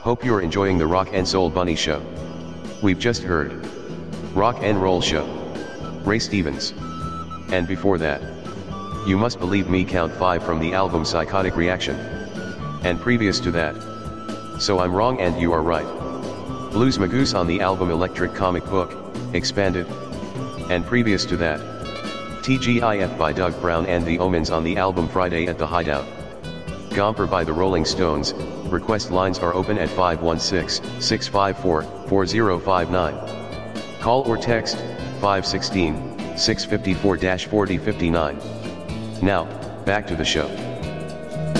Hope you're enjoying the Rock and Soul Bunny Show. We've just heard Rock and Roll Show, Ray Stevens. And before that, You Must Believe Me Count 5 from the album Psychotic Reaction. And previous to that, So I'm Wrong and You Are Right, Blues Magoose on the album Electric Comic Book, Expanded. And previous to that, TGIF by Doug Brown and the Omens on the album Friday at the Hideout. Gomper by the Rolling Stones. Request lines are open at 516-654-4059. Call or text 516-654-4059. Now, back to the show.